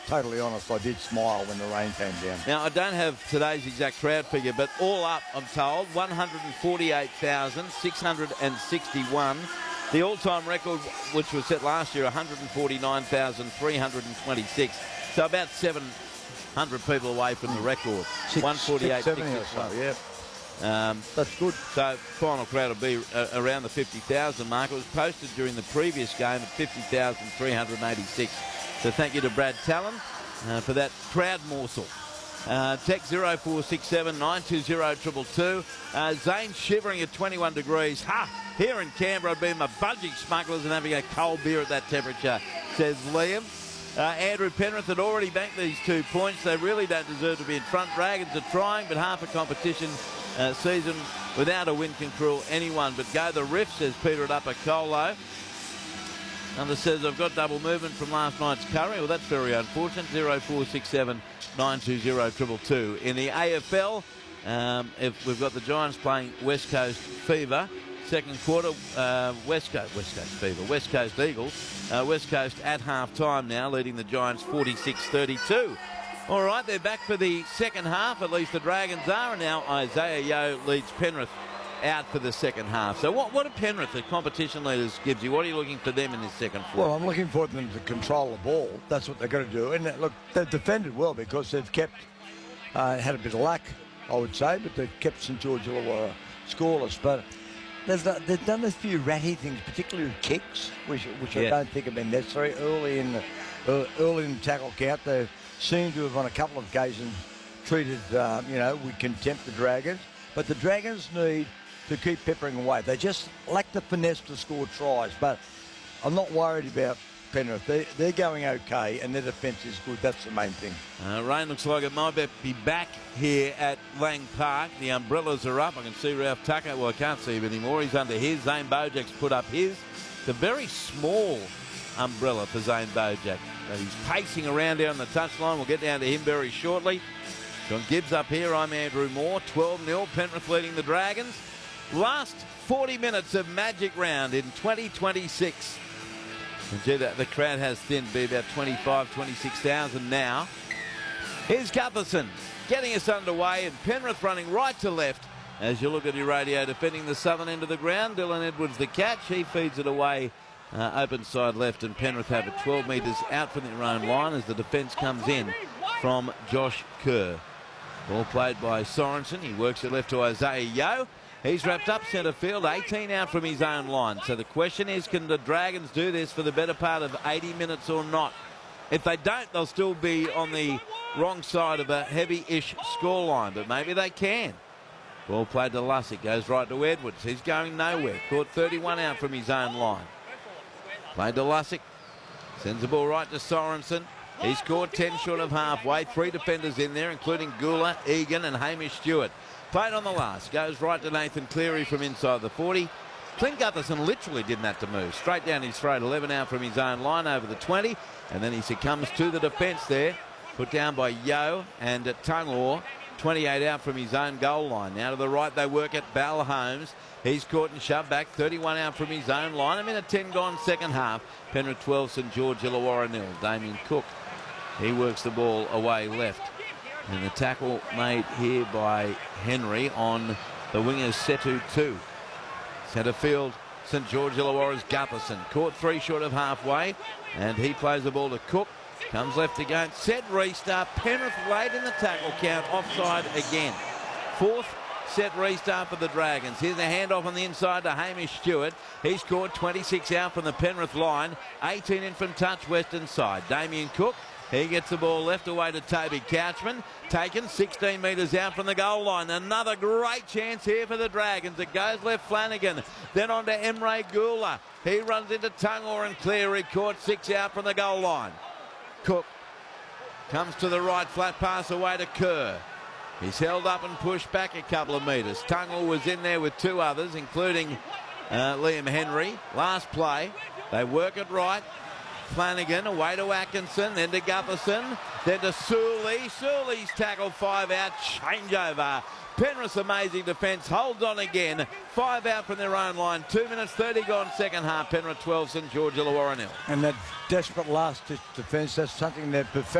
totally honest, I did smile when the rain came down. Now, I don't have today's exact crowd figure, but all up, I'm told, 148,661. The all-time record, which was set last year, 149,326. So about 700 people away from the record. 148,661. Yeah. That's good. So final crowd will be around the 50,000 mark. It was posted during the previous game at 50,386. So thank you to Brad Talon for that crowd morsel. Text 0467 920 222. Zane shivering at 21 degrees. Here in Canberra, I'd be my budgie smugglers and having a cold beer at that temperature, says Liam. Andrew Penrith had already banked these 2 points. They really don't deserve to be in front. Dragons are trying, but half a competition season without a win can cruel anyone. But go the Riff, says Peter at Upper Colo. Another says, I've got double movement from last night's curry. Well, that's very unfortunate. 0467 920 222. In the AFL, if we've got the Giants playing West Coast Fever. Second quarter, West Coast Eagles. West Coast at half-time now, leading the Giants 46-32. All right, they're back for the second half, at least the Dragons are, and now Isaiah Yeo leads Penrith out for the second half. So what are Penrith, the competition leaders, Gibbsy? What are you looking for them in this second quarter? Well, I'm looking for them to control the ball. That's what they're going to do. And look, they've defended well because they've kept, had a bit of luck, I would say, but they've kept St George Illawarra scoreless. But they've done a few ratty things, particularly with kicks, which I don't think have been necessary. Early in the tackle count, they seem to have on a couple of occasions treated, with contempt the Dragons. But the Dragons need to keep peppering away. They just lack the finesse to score tries. But I'm not worried about Penrith. They're going okay, and their defence is good. That's the main thing. Rain looks like it might be back here at Lang Park. The umbrellas are up. I can see Ralph Tucker. Well, I can't see him anymore. He's under his. Zane Bojak's put up his. It's a very small umbrella for Zane Bojak. He's pacing around down the touchline. We'll get down to him very shortly. John Gibbs up here. I'm Andrew Moore. 12-0. Penrith leading the Dragons. Last 40 minutes of Magic Round in 2026. And gee, the crowd has thinned, be about 26,000 now. Here's Gutherson getting us underway, and Penrith running right to left. As you look at your radio, defending the southern end of the ground, Dylan Edwards the catch. He feeds it away open side left, and Penrith have it 12 metres out from their own line as the defence comes in from Josh Kerr. Ball played by Sorensen. He works it left to Isaiah Yeo. He's wrapped up centre field, 18 out from his own line. So the question is, can the Dragons do this for the better part of 80 minutes or not? If they don't, they'll still be on the wrong side of a heavy-ish scoreline, but maybe they can. Ball played to Lussick, goes right to Edwards. He's going nowhere. Caught 31 out from his own line. Played to Lussick. Sends the ball right to Sorensen. He scored 10 short of halfway. 3 defenders in there, including Gula, Egan and Hamish Stewart. Played on the last. Goes right to Nathan Cleary from inside the 40. Clint Gutherson literally didn't have to move. Straight down his throat. 11 out from his own line over the 20. And then he succumbs to the defence there. Put down by Yeo and Tunglaw. 28 out from his own goal line. Now to the right they work at Bal Holmes. He's caught and shoved back. 31 out from his own line. A minute 10 gone second half. Penrith 12, St George Illawarra 0. Damien Cook. He works the ball away left. And the tackle made here by Henry on the wingers Setu 2. Centre field, St George Illawarra's Gutherson. Caught 3 short of halfway. And he plays the ball to Cook. Comes left again. Set restart. Penrith late in the tackle count. Offside again. 4th set restart for the Dragons. Here's a handoff on the inside to Hamish Stewart. He's scored 26 out from the Penrith line. 18 in from touch western side. Damien Cook. He gets the ball left away to Toby Couchman. Taken 16 metres out from the goal line. Another great chance here for the Dragons. It goes left Flanagan. Then on to Emre Gula. He runs into Tungor and Cleary. Caught 6 out from the goal line. Cook comes to the right. Flat pass away to Kerr. He's held up and pushed back a couple of metres. Tungor was in there with 2 others, including Liam Henry. Last play. They work it right. Flanagan away to Atkinson, then to Gutherson, then to Sully. Sully's tackled 5 out, changeover. Penrith's amazing defence holds on again. 5 out from their own line. 2 minutes 30 gone second half. Penrith 12, St George Illawarra 0. And that desperate last defence, that's something they've perfected.